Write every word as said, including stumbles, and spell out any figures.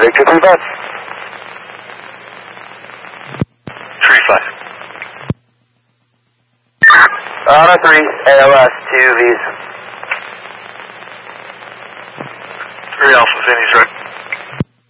Victor three five. three five. Honor three, A L S, two V's. three Alpha, Vinny's right.